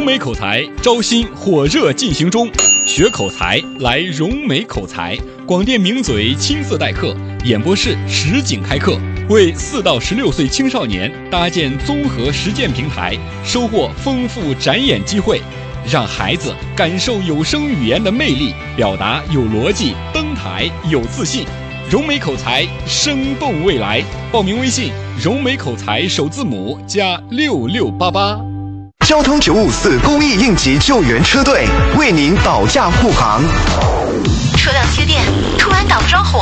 美口才招新火热进行中，学口才来融美口才，广电名嘴亲自代课，演播室实景开课，为4到16岁青少年搭建综合实践平台，收获丰富展演机会，让孩子感受有声语言的魅力，表达有逻辑，登台有自信。融美口才，生动未来。报名微信：融美口才首字母加6688。 交通954公益应急救援车队为您保驾护航。 车辆接电，突然挡不着火。